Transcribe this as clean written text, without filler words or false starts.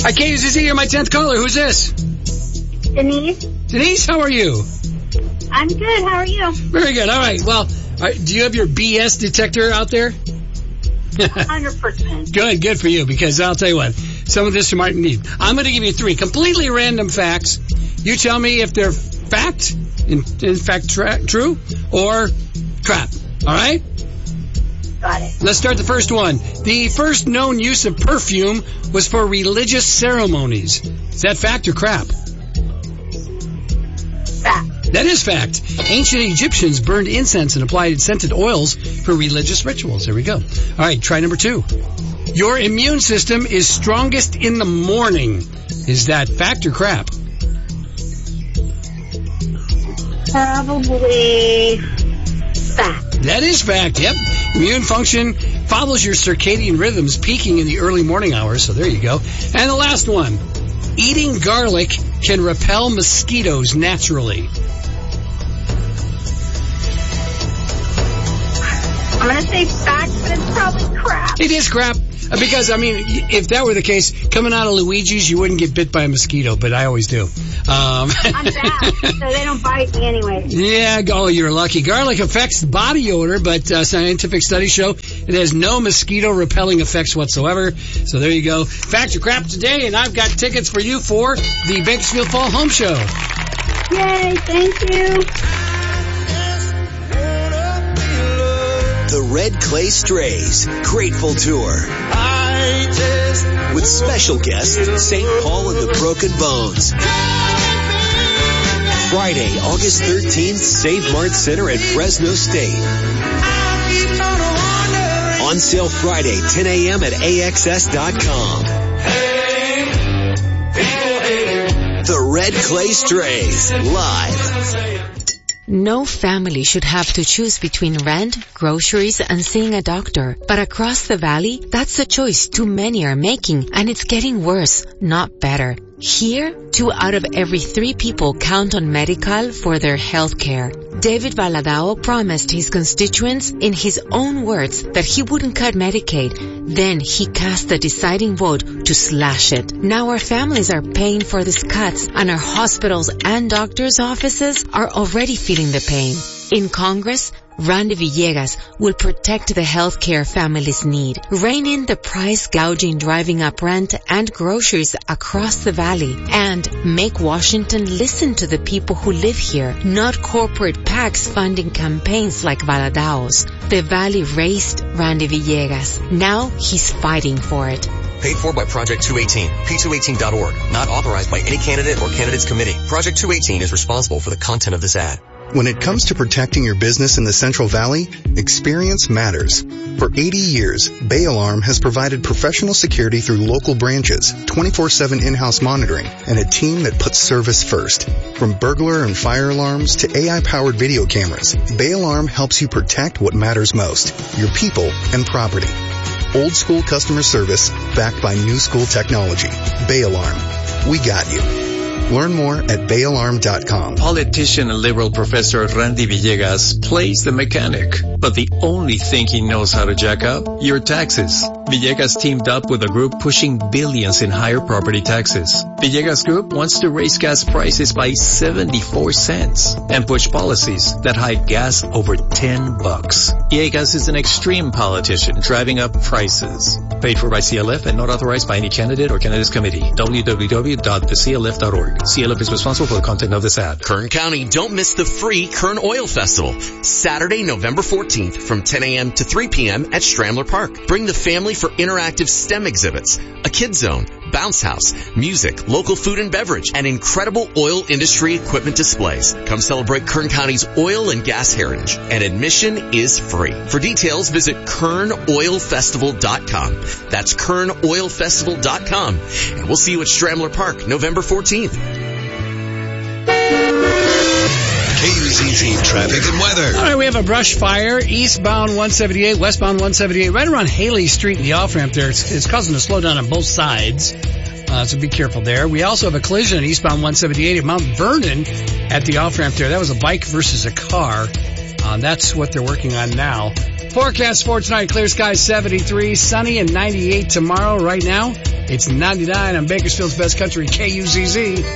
Hi, KUZZ, you're my 10th caller. Who's this? Denise. Denise, how are you? I'm good. How are you? Very good. All right. Well, do you have your BS detector out there? 100%. Good for you, because I'll tell you what, some of this you might need. I'm going to give you 3 completely random facts. You tell me if they're fact, in fact true, or crap. All right? Got it. Let's start the first one. The first known use of perfume was for religious ceremonies. Is that fact or crap? Fact. That is fact. Ancient Egyptians burned incense and applied scented oils for religious rituals. There we go. All right, try number 2. Your immune system is strongest in the morning. Is that fact or crap? Probably fact. That is fact, yep. Immune function follows your circadian rhythms, peaking in the early morning hours, so there you go. And the last one. Eating garlic can repel mosquitoes naturally. I'm going to say fact, but it's probably crap. It is crap. Because, I mean, if that were the case, coming out of Luigi's, you wouldn't get bit by a mosquito, but I always do. I'm bad, so they don't bite me anyway. Yeah, oh, you're lucky. Garlic affects body odor, but scientific studies show it has no mosquito-repelling effects whatsoever. So there you go. Fact or crap today, and I've got tickets for you for the Bakersfield Fall Home Show. Yay, thank you. The Red Clay Strays Grateful Tour. With special guest, St. Paul and the Broken Bones. Friday, August 13th, Save Mart Center at Fresno State. On sale Friday, 10 a.m. at AXS.com. The Red Clay Strays, live. No family should have to choose between rent, groceries, and seeing a doctor. But across the valley, that's the choice too many are making, and it's getting worse, not better. Here, 2 out of every 3 people count on Medi-Cal for their health care. David Valadao promised his constituents, in his own words, that he wouldn't cut Medicaid. Then he cast the deciding vote to slash it. Now our families are paying for these cuts, and our hospitals and doctors' offices are already feeling the pain. In Congress, Randy Villegas will protect the health care families need. Rein in the price gouging driving up rent and groceries across the valley. And make Washington listen to the people who live here, not corporate PACs funding campaigns like Valadao's. The valley raised Randy Villegas. Now he's fighting for it. Paid for by Project 218, P218.org. Not authorized by any candidate or candidates committee. Project 218 is responsible for the content of this ad. When it comes to protecting your business in the Central Valley, experience matters. For 80 years, Bay Alarm has provided professional security through local branches, 24/7 in-house monitoring, and a team that puts service first. From burglar and fire alarms to AI-powered video cameras, Bay Alarm helps you protect what matters most, your people and property. Old school customer service backed by new school technology. Bay Alarm. We got you. Learn more at bayalarm.com. Politician and liberal professor Randy Villegas plays the mechanic, but the only thing he knows how to jack up? Your taxes. Villegas teamed up with a group pushing billions in higher property taxes. Villegas Group wants to raise gas prices by 74 cents and push policies that hike gas over $10. Villegas is an extreme politician driving up prices. Paid for by CLF and not authorized by any candidate or candidates committee. www.theclf.org. CLF is responsible for the content of this ad. Kern County, don't miss the free Kern Oil Festival. Saturday, November 14th from 10 a.m. to 3 p.m. at Stramler Park. Bring the family for interactive STEM exhibits, a kid zone, bounce house, music, local food and beverage, and incredible oil industry equipment displays. Come celebrate Kern County's oil and gas heritage. And admission is free. For details, visit kernoilfestival.com. That's kernoilfestival.com. And we'll see you at Stramler Park, November 14th. KUZZ traffic and weather. All right, we have a brush fire eastbound 178, westbound 178, right around Haley Street in the off-ramp there. It's causing a slowdown on both sides, so be careful there. We also have a collision eastbound 178 at Mount Vernon at the off-ramp there. That was a bike versus a car. That's what they're working on now. Forecast for tonight, clear skies 73, sunny and 98 tomorrow. Right now, It's 99 on Bakersfield's Best Country, KUZZ.